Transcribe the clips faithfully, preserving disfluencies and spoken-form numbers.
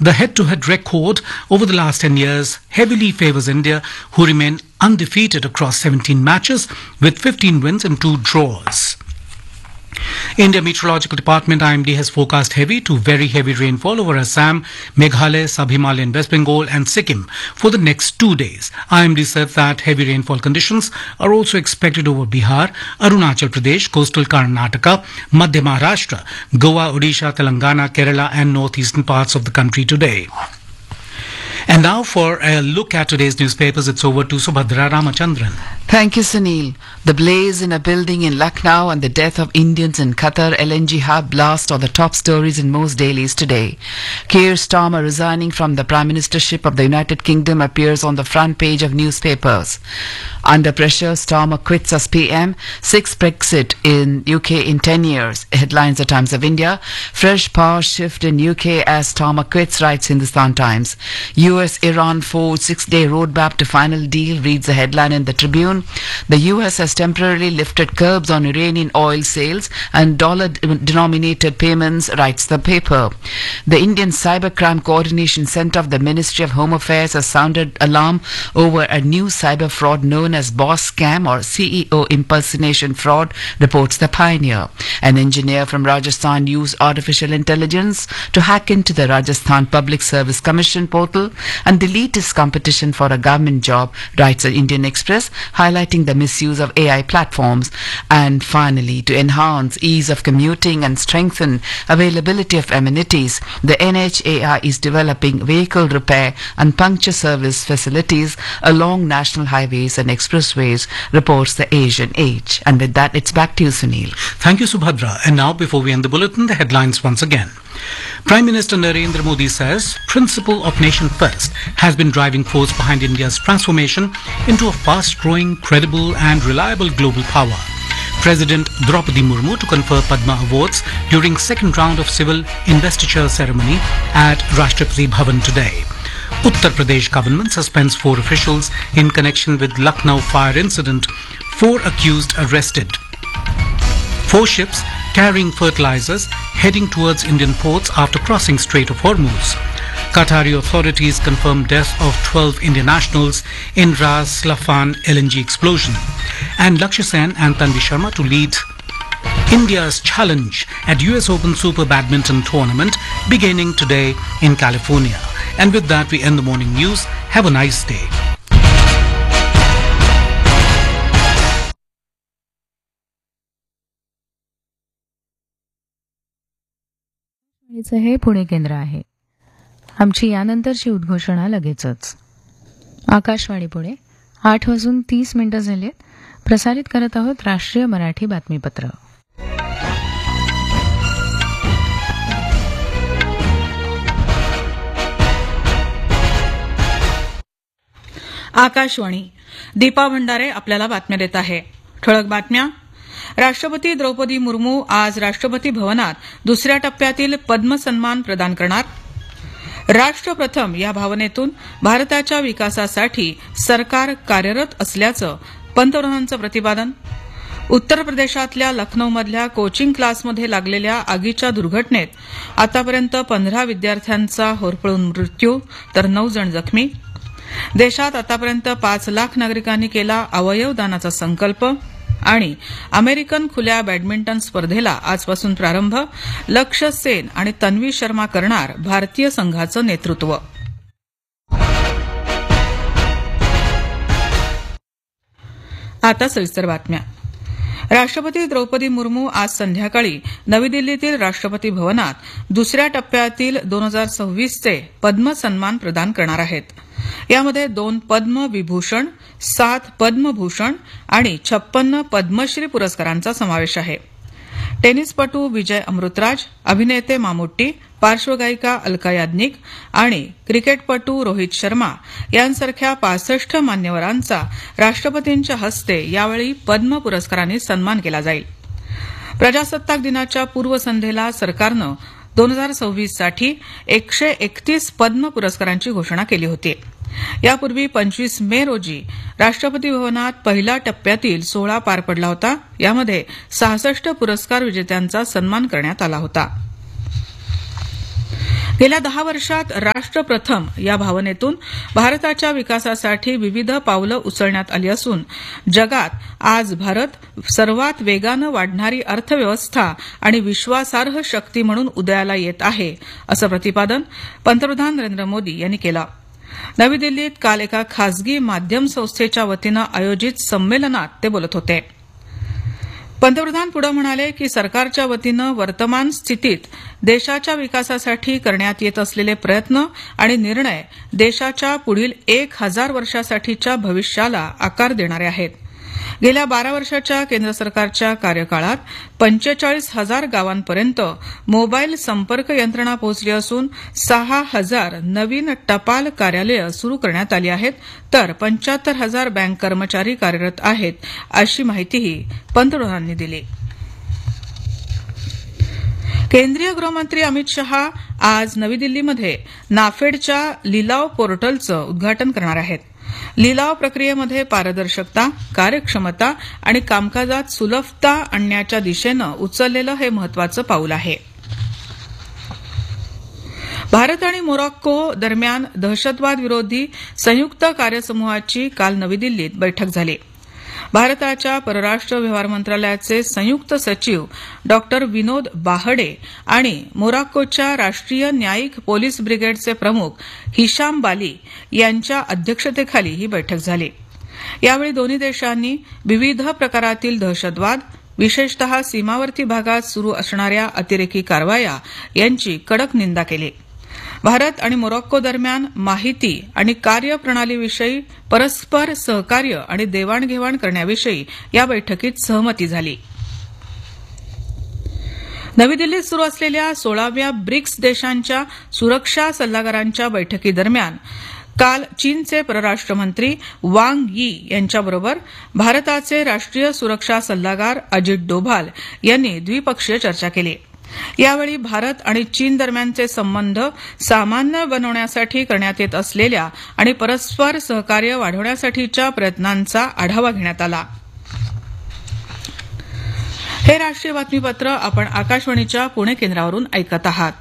The head-to-head record over the last ten years heavily favours India, who remain undefeated across seventeen matches with fifteen wins and two draws. India Meteorological Department I M D has forecast heavy to very heavy rainfall over Assam, Meghalaya, Sub-Himalayan West Bengal and Sikkim for the next two days. I M D said that heavy rainfall conditions are also expected over Bihar, Arunachal Pradesh, coastal Karnataka, Madhya Maharashtra, Goa, Odisha, Telangana, Kerala and northeastern parts of the country today. And now for a look at today's newspapers, it's over to Subhadra Ramachandran. Thank you, Sunil. The blaze in a building in Lucknow and the death of Indians in Qatar L N G hub blast are the top stories in most dailies today. Keir Starmer resigning from the Prime Ministership of the United Kingdom appears on the front page of newspapers. Under pressure, Starmer quits as P M. Sixth Brexit in U K in ten years. Headlines the Times of India. Fresh power shift in U K as Starmer quits, writes Hindustan Times. U S Iran forged six-day roadmap to final deal, reads the headline in the Tribune. The U S has temporarily lifted curbs on Iranian oil sales and dollar-denominated payments, writes the paper. The Indian Cybercrime Coordination Centre of the Ministry of Home Affairs has sounded alarm over a new cyber fraud known as boss scam or C E O impersonation fraud, reports the Pioneer. An engineer from Rajasthan used artificial intelligence to hack into the Rajasthan Public Service Commission portal and delete his competition for a government job, writes the Indian Express, highlighting the misuse of A I platforms. And finally, to enhance ease of commuting and strengthen availability of amenities, the N H A I is developing vehicle repair and puncture service facilities along national highways and expressways, reports the Asian Age. And with that, it's back to you, Sunil. Thank you, Subhadra. And now, before we end the bulletin, the headlines once again. Prime Minister Narendra Modi says principle of nation first has been driving force behind India's transformation into a fast-growing, credible and reliable global power. President Draupadi Murmu to confer Padma Awards during second round of civil investiture ceremony at Rashtrapati Bhavan today. Uttar Pradesh government suspends four officials in connection with Lucknow fire incident. Four accused arrested. Four ships carrying fertilizers heading towards Indian ports after crossing Strait of Hormuz. Qatari authorities confirmed death of twelve Indian nationals in Ras Laffan L N G explosion. And Lakshya Sen and Tanvi Sharma to lead India's challenge at U S Open Super Badminton Tournament beginning today in California. And with that, we end the morning news. Have a nice day. हे पुणे केंद्र आहे. आमची यानंतरची उद्घोषणा लगेचच. आकाशवाणी पुणे आठ वाजून तीस मिनिटं झालीत. प्रसारित करत आहोत राष्ट्रीय मराठी बातमीपत्र. आकाशवाणी. दीपा भंडारे आपल्याला बातम्या देत आहे. ठळक बातम्या. राष्ट्रपती द्रौपदी मुर्मू आज राष्ट्रपती भवनात दुसऱ्या टप्प्यातील पद्म सन्मान प्रदान करणार. राष्ट्र प्रथम या भावनेतून भारताच्या विकासासाठी सरकार कार्यरत असल्याचं पंतप्रधानांचं प्रतिपादन. उत्तर प्रदेशातल्या लखनौमधल्या कोचिंग क्लासमध्ये लागलेल्या आगीच्या दुर्घटनेत आतापर्यंत पंधरा विद्यार्थ्यांचा होरपळून मृत्यू तर नऊ जण जखमी. देशात आतापर्यंत पाच लाख नागरिकांनी केला अवयव दानाचा संकल्प. आणि अमेरिकन खुल्या बॅडमिंटन स्पर्धेला आजपासून प्रारंभ. लक्ष्य सेन आणि तन्वी शर्मा करणार भारतीय संघाचं नेतृत्व. आता सविस्तर बातम्या. राष्ट्रपती द्रौपदी मुर्मू आज संध्याकाळी नवी दिल्लीतील राष्ट्रपती भवनात दुसऱ्या टप्प्यातील दोन हजार सव्वीसचे पद्म सन्मान प्रदान करणार आहेत. यामध्ये दोन पद्म विभूषण, सात पद्मभूषण आणि छप्पन्न पद्मश्री पुरस्कारांचा समावेश आहे. टेनिसपटू विजय अमृतराज, अभिनेते मामुट्टी, पार्श्वगायिका अलका याज्ञिक आणि क्रिकेटपटू रोहित शर्मा यांसारख्या पासष्ट मान्यवरांचा राष्ट्रपतींच्या हस्ते यावेळी पद्म पुरस्कारांनी सन्मान केला जाईल. प्रजासत्ताक दिनाच्या पूर्वसंध्येला सरकारनं दोन हजार सव्वीस साठी एकशे एकतीस पद्म पुरस्कारांची घोषणा केली होती. यापूर्वी पंचवीस मे रोजी राष्ट्रपती भवनात पहिल्या टप्प्यातील सोहळा पार पडला होता. यामध्ये सहासष्ट पुरस्कार विजेत्यांचा सन्मान करण्यात आला होता. गेल्या दहा वर्षात राष्ट्र प्रथम या भावनेतून भारताच्या विकासासाठी विविध पावलं उचलण्यात आली असून जगात आज भारत सर्वात वेगानं वाढणारी अर्थव्यवस्था आणि विश्वासार्ह शक्ती म्हणून उदयाला येत आहे असं प्रतिपादन पंतप्रधान नरेंद्र मोदी यांनी केलं. नवी दिल्लीत काल एका खासगी माध्यम संस्थेच्या वतीनं आयोजित संमेलनात ते बोलत होते. पंतप्रधान पुढे म्हणाले की सरकारच्या वतीनं वर्तमान स्थितीत देशाच्या विकासासाठी करण्यात येत असलेले प्रयत्न आणि निर्णय देशाच्या पुढील एक हजार वर्षासाठीच्या भविष्याला आकार देणारे आहेत. गेल्या बारा वर्षाच्या केंद्र सरकारच्या कार्यकाळात पंचेचाळीस हजार गावांपर्यंत मोबाईल संपर्क यंत्रणा पोहोचली असून सहा हजार नवीन टपाल कार्यालयं सुरू करण्यात आली आहेत, तर पंच्याहत्तर हजार बँक कर्मचारी कार्यरत आहेत, अशी माहितीही पंतप्रधानांनी दिली. केंद्रीय गृहमंत्री अमित शहा आज नवी दिल्लीमध्ये नाफेडच्या लिलाव पोर्टलचं उद्घाटन करणार आहेत. लिलाव प्रक्रियेमध्ये पारदर्शकता, कार्यक्षमता आणि कामकाजात सुलभता आणण्याच्या दिशेनं उचललेलं हे महत्वाचं पाऊल आहे. भारत आणि मोरॉक्को दरम्यान दहशतवाद विरोधी संयुक्त कार्यसमूहाची काल नवी दिल्लीत बैठक झाली. भारताच्या परराष्ट्र व्यवहार मंत्रालयाचे संयुक्त सचिव डॉक्टर विनोद बाहडे आणि मोरॉक्कोच्या राष्ट्रीय न्यायिक पोलीस ब्रिगेडचे प्रमुख हिशाम बाली यांच्या अध्यक्षतेखाली ही बैठक झाली. यावेळी दोन्ही देशांनी विविध प्रकारातील दहशतवाद, विशेषतः सीमावर्ती भागात सुरू असणाऱ्या अतिरेकी कारवाया यांची कडक निंदा केली. भारत आणि मोरॉक्को दरम्यान माहिती आणि कार्यप्रणालीविषयी परस्पर सहकार्य आणि देवाणघेवाण करण्याविषयी या बैठकीत सहमती झाली. नवी दिल्लीत सुरू असलेल्या सोळाव्या ब्रिक्स देशांच्या सुरक्षा सल्लागारांच्या बैठकीदरम्यान काल चीनचे परराष्ट्र मंत्री वांग यी यांच्याबरोबर भारताचे राष्ट्रीय सुरक्षा सल्लागार अजित डोभाल यांनी द्विपक्षीय चर्चा केली. यावेळी भारत आणि चीन दरम्यानचे संबंध सामान्य बनवण्यासाठी करण्यात येत असलेल्या आणि परस्पर सहकार्य वाढवण्यासाठीच्या प्रयत्नांचा आढावा घेण्यात आला. हे राष्ट्रीय बातमीपत्र आपण आकाशवाणीच्या पुणे केंद्रावरून ऐकत आहात.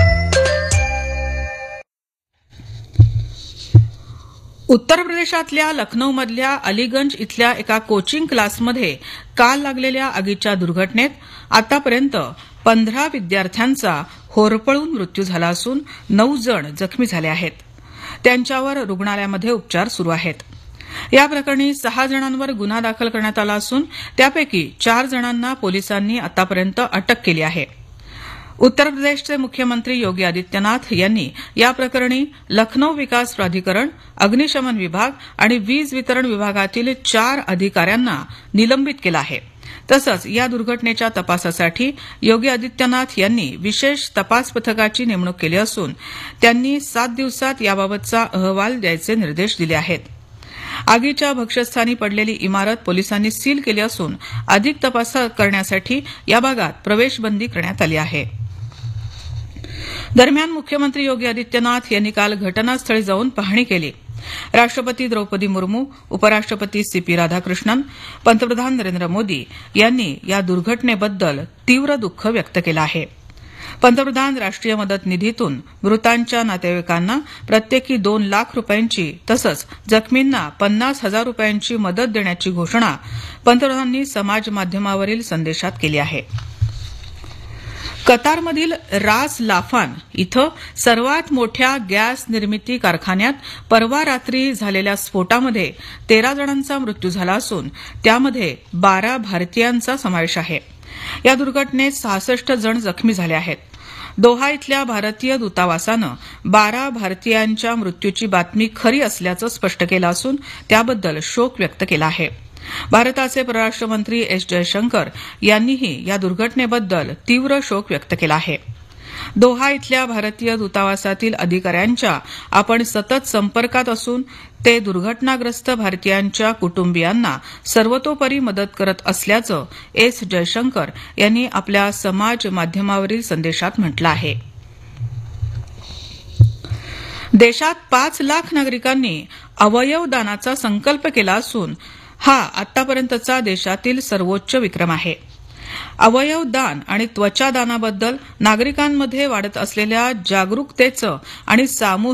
उत्तर प्रदेशातल्या लखनौमधल्या अलीगंज इथल्या एका कोचिंग क्लासमध्ये काल लागलेल्या आगीच्या दुर्घटनेत आतापर्यंत पंधरा विद्यार्थ्यांचा होरपळून मृत्यू झाला असून नऊ जण जखमी झाले आहेत. त्यांच्यावर रुग्णालयामध्ये उपचार सुरू आहेत. या प्रकरणी सहा जणांवर गुन्हा दाखल करण्यात आला असून त्यापैकी चार जणांना पोलिसांनी आतापर्यंत अटक केली आहे. उत्तर प्रदेशचे मुख्यमंत्री योगी आदित्यनाथ यांनी या प्रकरणी लखनौ विकास प्राधिकरण, अग्निशमन विभाग आणि वीज वितरण विभागातील चार अधिकाऱ्यांना निलंबित केलं आहे. तसंच या दुर्घटनेच्या तपासासाठी योगी आदित्यनाथ यांनी विशेष तपास पथकाची नेमणूक केली असून त्यांनी सात दिवसात याबाबतचा अहवाल द्यायचे निर्देश दिले आहेत. आगीच्या भक्ष्यस्थानी पडलेली इमारत पोलिसांनी सील केली असून अधिक तपास करण्यासाठी या भागात प्रवेशबंदी करण्यात आली आहे. दरम्यान मुख्यमंत्री योगी आदित्यनाथ यांनी काल घटनास्थळी जाऊन पाहणी केली. राष्ट्रपती द्रौपदी मुर्मू, उपराष्ट्रपती सी पी राधाकृष्णन, पंतप्रधान नरेंद्र मोदी यांनी या दुर्घटनेबद्दल तीव्र दुःख व्यक्त केलं आहे. पंतप्रधान राष्ट्रीय मदत निधीतून मृतांच्या नातेवाईकांना प्रत्येकी दोन लाख रुपयांची तसंच जखमींना पन्नास हजार रुपयांची मदत देण्याची घोषणा पंतप्रधानांनी समाज माध्यमावरील संदेशात केली आहे. कतारमधील रास लाफान इथं सर्वात मोठ्या गॅस निर्मिती कारखान्यात परवा रात्री झालेल्या स्फोटामध्ये तेरा जणांचा मृत्यू झाला असून त्यामध्ये बारा भारतीयांचा समावेश आहे. या दुर्घटनेत सहासष्ट जण जखमी झाले आहेत. दोहा इथल्या भारतीय दूतावासानं बारा भारतीयांच्या मृत्यूची बातमी खरी असल्याचं स्पष्ट केलं असून त्याबद्दल शोक व्यक्त केला आहे. भारताचे परराष्ट्र मंत्री एस जयशंकर यांनीही या दुर्घटनेबद्दल तीव्र शोक व्यक्त केला आहे. दोहा इथल्या भारतीय दूतावासातील अधिकाऱ्यांच्या आपण सतत संपर्कात असून ते दुर्घटनाग्रस्त भारतीयांच्या कुटुंबियांना सर्वतोपरी मदत करत असल्याचं एस जयशंकर यांनी आपल्या समाज माध्यमावरील संदेशात म्हटलं आहे. देशात पाच लाख नागरिकांनी अवयव दानाचा संकल्प केला असून हा आतापर्यंतचा देशातील सर्वोच्च विक्रम आहे. अवयव दान आणि त्वचा दानाबद्दल नागरिकांमध्ये वाढत असलेल्या जागरूकतेचं आणि सामूहिक